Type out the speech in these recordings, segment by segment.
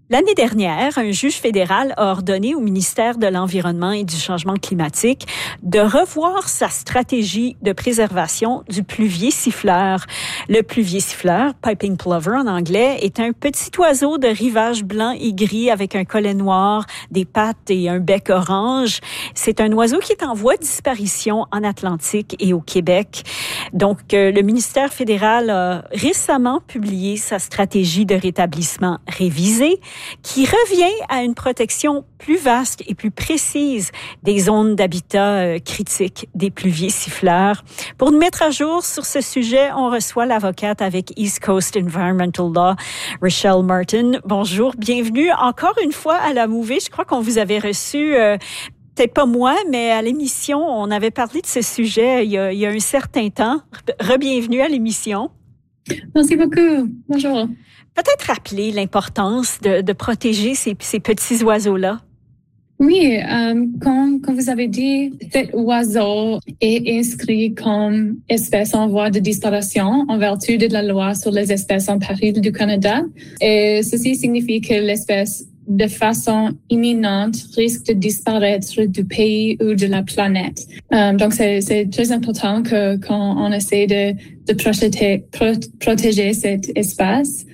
L'année dernière, un juge fédéral a ordonné au ministère de l'Environnement et du Changement climatique de revoir sa stratégie de préservation du pluvier siffleur. Le pluvier siffleur, piping plover en anglais, est un petit oiseau de rivage blanc et gris avec un collet noir, des pattes et un bec orange. C'est un oiseau qui est en voie de disparition en Atlantique et au Québec. Donc, le ministère fédéral a récemment publié sa stratégie de rétablissement révisée, qui revient à une protection plus vaste et plus précise des zones d'habitat critiques des pluviers siffleurs. Pour nous mettre à jour sur ce sujet, on reçoit l'avocate avec East Coast Environmental Law, Richelle Martin. Bonjour, bienvenue encore une fois à la Mouvée. Je crois qu'on vous avait reçu... peut-être pas moi, mais à l'émission, on avait parlé de ce sujet il y a un certain temps. Rebienvenue à l'émission. Merci beaucoup. Bonjour. Peut-être rappeler l'importance de protéger ces petits oiseaux-là. Oui, comme vous avez dit, cet oiseau est inscrit comme espèce en voie de disparition en vertu de la loi sur les espèces en péril du Canada. Et ceci signifie que l'espèce, de façon imminente, risque de disparaître du pays ou de la planète. Donc, c'est très important quand on essaie de protéger cet espace.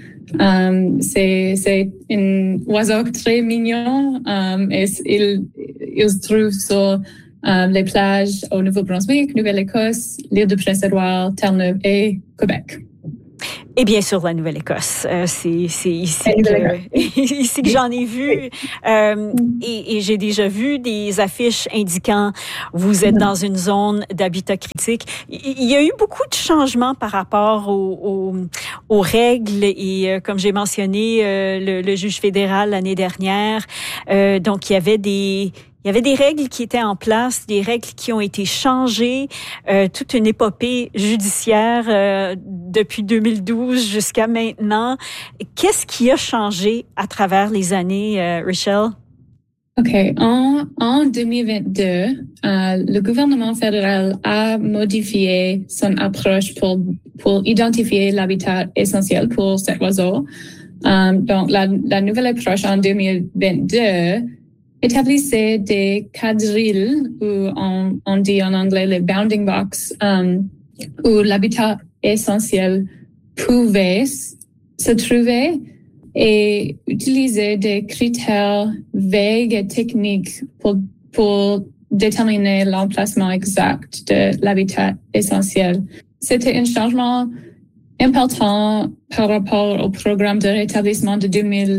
C'est un oiseau très mignon. Et il se trouve sur les plages au Nouveau-Brunswick, Nouvelle-Écosse, l'île de Prince-Édouard, Terre-Neuve et Québec. Et bien sûr, la Nouvelle-Écosse. C'est ici que j'en ai vu. Et j'ai déjà vu des affiches indiquant vous êtes dans une zone d'habitat critique. Il y a eu beaucoup de changements par rapport aux règles et comme j'ai mentionné, le juge fédéral l'année dernière. Donc, il y avait des règles qui étaient en place, des règles qui ont été changées, toute une épopée judiciaire depuis 2012 jusqu'à maintenant. Qu'est-ce qui a changé à travers les années, Richelle? OK. En 2022, le gouvernement fédéral a modifié son approche pour identifier l'habitat essentiel pour cet oiseau. Donc, la nouvelle approche en 2022 établissait des quadrilles, ou on dit en anglais les bounding box, où l'habitat essentiel pouvait se trouver et utiliser des critères vagues et techniques pour déterminer l'emplacement exact de l'habitat essentiel. C'était un changement important par rapport au programme de rétablissement de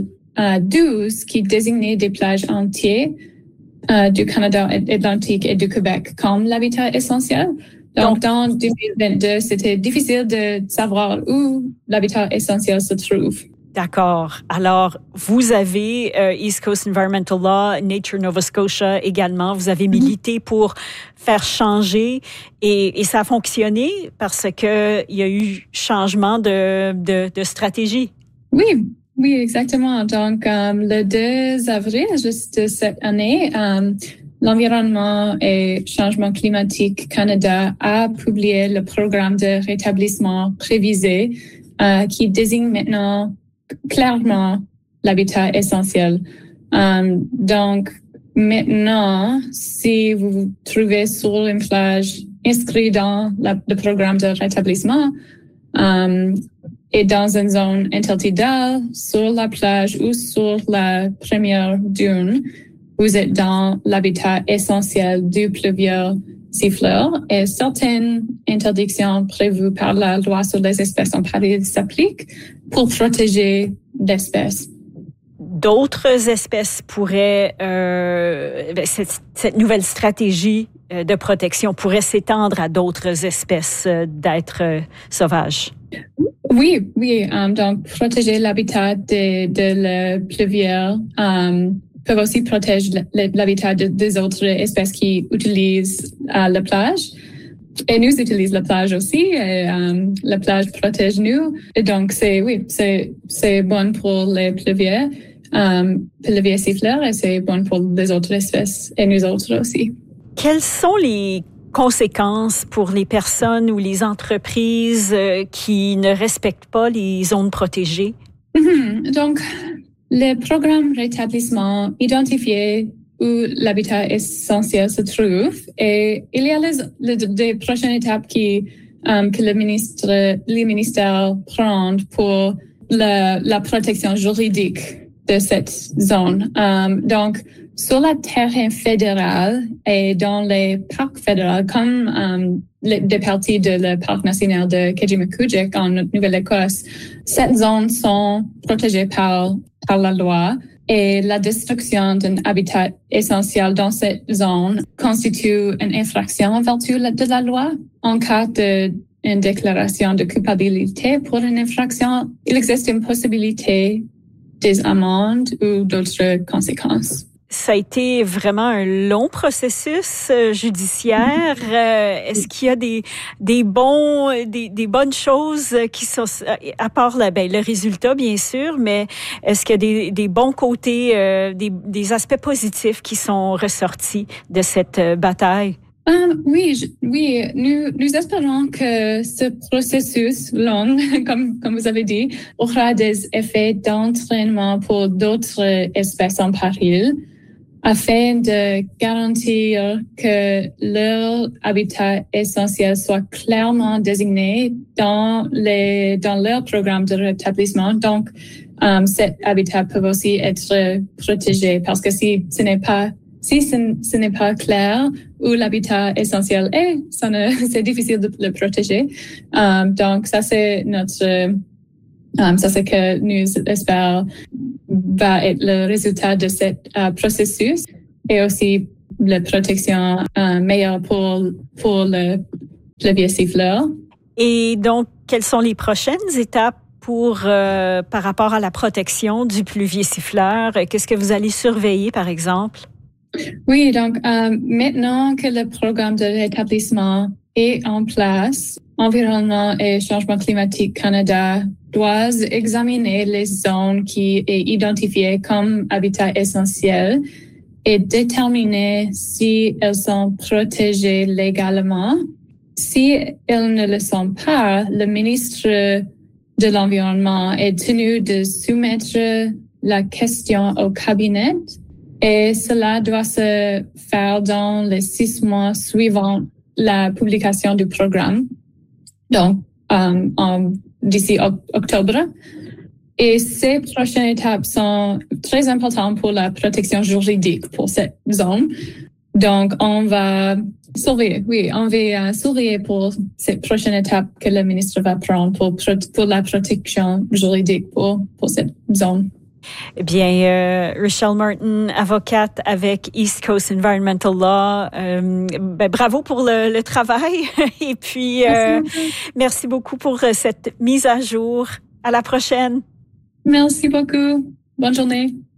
2012 qui désignait des plages entières du Canada Atlantique et du Québec comme l'habitat essentiel. Donc, dans 2022, c'était difficile de savoir où l'habitat essentiel se trouve. D'accord. Alors, vous avez East Coast Environmental Law, Nature Nova Scotia également. Vous avez milité pour faire changer et ça a fonctionné parce que il y a eu changement de stratégie. Oui, exactement. Donc, le 2 avril, juste cette année, l'Environnement et Changement climatique Canada a publié le programme de rétablissement prévisé qui désigne maintenant clairement l'habitat essentiel. Donc, maintenant, si vous vous trouvez sur une plage inscrite dans le programme de rétablissement, et dans une zone intertidale, sur la plage ou sur la première dune, vous êtes dans l'habitat essentiel du pluvieux siffleur et certaines interdictions prévues par la loi sur les espèces en péril s'appliquent pour protéger l'espèce. D'autres espèces pourraient, cette nouvelle stratégie de protection pourrait s'étendre à d'autres espèces d'êtres sauvages. Oui. Donc, protéger l'habitat de la pluvière peut aussi protéger l'habitat des autres espèces qui utilisent la plage. Et nous utilisons la plage aussi. Et, la plage protège nous. Et donc, c'est bon pour les pluviers siffleurs et c'est bon pour les autres espèces et nous autres aussi. Quelles sont les conséquences pour les personnes ou les entreprises qui ne respectent pas les zones protégées? Donc, Les programmes rétablissement identifiés où l'habitat essentiel se trouve et il y a des prochaines étapes que les ministères prennent pour la protection juridique de cette zone. Donc, sur la terre fédérale et dans les parcs fédéraux, comme des parties de le parc national de Kejimkujik en Nouvelle-Écosse, cette zone sont protégées par la loi. Et la destruction d'un habitat essentiel dans cette zone constitue une infraction en vertu de la loi. En cas d'une déclaration de culpabilité pour une infraction, il existe une possibilité des amendes ou d'autres conséquences. Ça a été vraiment un long processus judiciaire. Est-ce qu'il y a des bonnes choses qui sont, à part le résultat bien sûr, mais est-ce qu'il y a des bons côtés, des aspects positifs qui sont ressortis de cette bataille? Oui, nous espérons que ce processus long, comme vous avez dit, aura des effets d'entraînement pour d'autres espèces en péril, afin de garantir que leur habitat essentiel soit clairement désigné dans leur programme de rétablissement. Donc, cet habitat peut aussi être protégé parce que si ce n'est pas clair où l'habitat essentiel est, c'est difficile de le protéger. Donc, ça c'est que nous espérons va être le résultat de ce processus et aussi la protection meilleure pour le pleuvier siffleur. Et donc, quelles sont les prochaines étapes par rapport à la protection du pleuvier siffleur? Qu'est-ce que vous allez surveiller, par exemple? Oui, donc maintenant que le programme de rétablissement est en place, Environnement et Changement climatique Canada doit examiner les zones qui est identifiées comme habitat essentiel et déterminer si elles sont protégées légalement. Si elles ne le sont pas, le ministre de l'Environnement est tenu de soumettre la question au cabinet et cela doit se faire dans les 6 mois suivant la publication du programme. Donc, d'ici octobre. Et ces prochaines étapes sont très importantes pour la protection juridique pour cette zone. Donc, on va surveiller pour cette prochaine étape que le ministre va prendre pour la protection juridique pour cette zone. Eh bien, Rochelle Martin, avocate avec East Coast Environmental Law, bravo pour le travail et puis merci beaucoup pour cette mise à jour. À la prochaine. Merci beaucoup. Bonne journée.